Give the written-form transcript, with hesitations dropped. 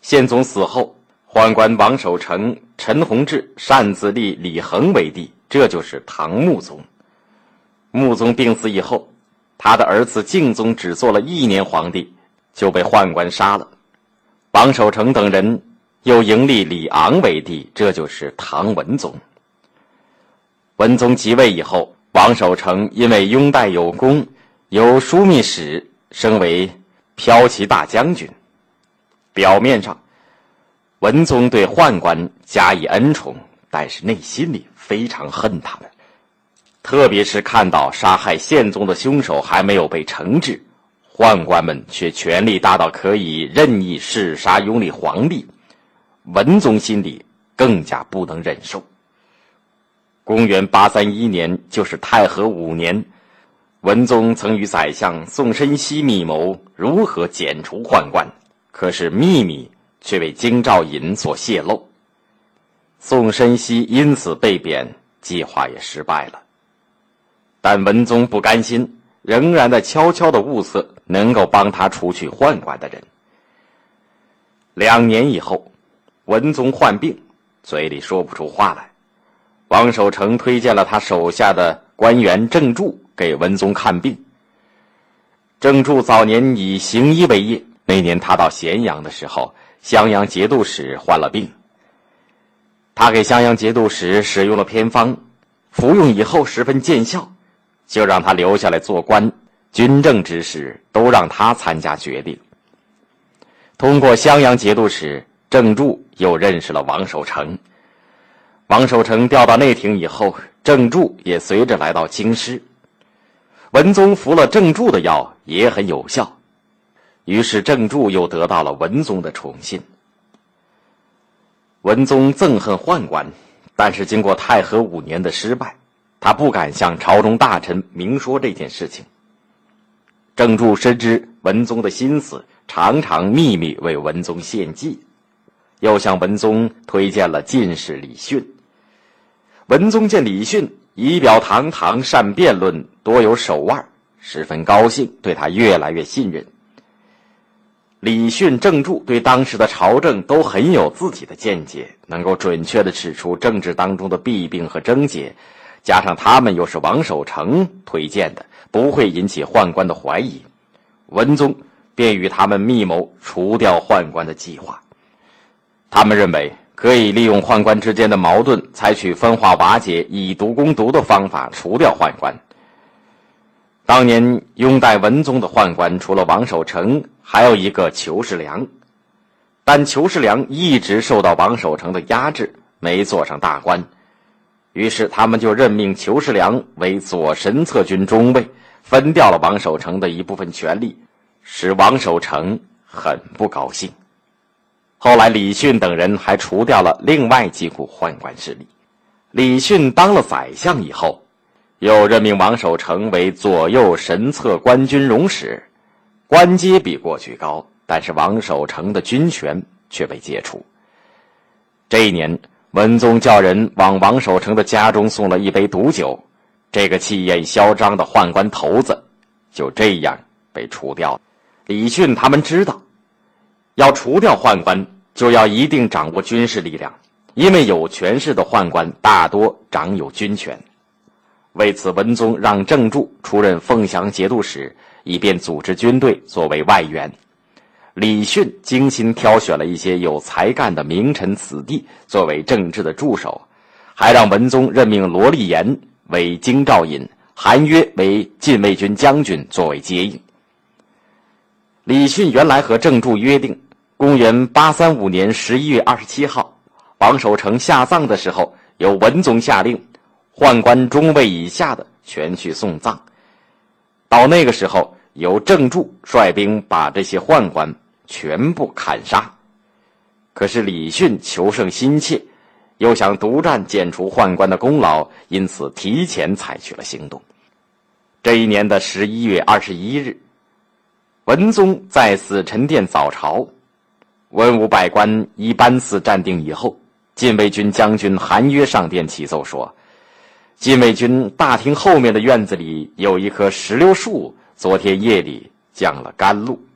宪宗死后，宦官王守成、陈弘志擅自立李恒为帝，这就是唐穆宗。穆宗病死以后，他的儿子敬宗只做了1年皇帝，就被宦官杀了。王守成等人又迎立李昂为帝，这就是唐文宗。文宗即位以后，王守成因为拥戴有功，由枢密使升为骠骑大将军。表面上，文宗对宦官加以恩宠，但是内心里非常恨他们。特别是看到杀害宪宗的凶手还没有被惩治，宦官们却权力大到可以任意弑杀拥立皇帝，文宗心里更加不能忍受。公元831年，就是太和5年，文宗曾与宰相宋申锡密谋如何剪除宦官，可是秘密却被京兆尹所泄露。宋申锡因此被贬，计划也失败了。但文宗不甘心，仍然在悄悄地物色能够帮他除去宦官的人。2年以后，文宗患病，嘴里说不出话来。王守成推荐了他手下的官员郑注给文宗看病。郑注早年以行医为业，那年他到咸阳的时候，襄阳节度使患了病。他给襄阳节度使使用了偏方，服用以后十分见效，就让他留下来做官，军政之事都让他参加决定。通过襄阳节度使，郑注又认识了王守成。王守成调到内廷以后，郑注也随着来到京师。文宗服了郑注的药也很有效，于是郑注又得到了文宗的宠信。文宗憎恨宦官，但是经过太和5年的失败，他不敢向朝中大臣明说这件事情。郑注深知文宗的心思，常常秘密为文宗献计，又向文宗推荐了进士李训。文宗见李训仪表堂堂，善辩论，多有手腕，十分高兴，对他越来越信任。李训、郑注对当时的朝政都很有自己的见解，能够准确地指出政治当中的弊病和症结，加上他们又是王守成推荐的，不会引起宦官的怀疑，文宗便与他们密谋除掉宦官的计划。他们认为可以利用宦官之间的矛盾，采取分化瓦解、以毒攻毒的方法除掉宦官。当年拥戴文宗的宦官除了王守成，还有一个裘世良，但裘世良一直受到王守成的压制，没做上大官。于是他们就任命裘世良为左神策军中尉，分掉了王守成的一部分权力，使王守成很不高兴。后来李训等人还除掉了另外几股宦官势力。李训当了宰相以后，又任命王守成为左右神策官军容使，官阶比过去高，但是王守成的军权却被解除。这一年，文宗叫人往王守成的家中送了一杯毒酒，这个气焰嚣张的宦官头子就这样被除掉了。李训他们知道，要除掉宦官，就要一定掌握军事力量，因为有权势的宦官大多掌有军权。为此，文宗让郑注出任凤翔节度使，以便组织军队作为外援。李训精心挑选了一些有才干的名臣子弟作为政治的助手，还让文宗任命罗立言为京兆尹，韩约为禁卫军将军作为接应。李训原来和郑注约定，公元835年11月27号，王守成下葬的时候，由文宗下令，宦官中尉以下的全去送葬。到那个时候，由郑注率兵把这些宦官全部砍杀。可是李训求胜心切，又想独占剪除宦官的功劳，因此提前采取了行动。这一年的11月21日，文宗在死陈殿早朝，文武百官依班次站定以后，禁卫军将军韩约上殿启奏说，禁卫军大厅后面的院子里有一棵石榴树，昨天夜里降了甘露。